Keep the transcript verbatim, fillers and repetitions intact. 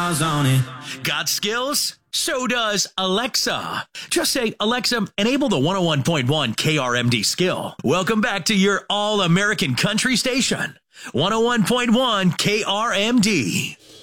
stars on it. Got skills? So does Alexa. Just say, Alexa, enable the one oh one point one K R M D skill. Welcome back to your all-American country station, one oh one point one K R M D.